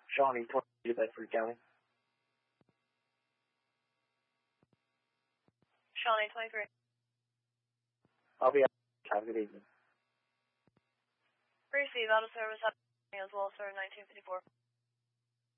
Shawnee 22 Bedford County. Shawnee 23. I'll be out. Have a good evening. Receive out of service as well, sir, 1954.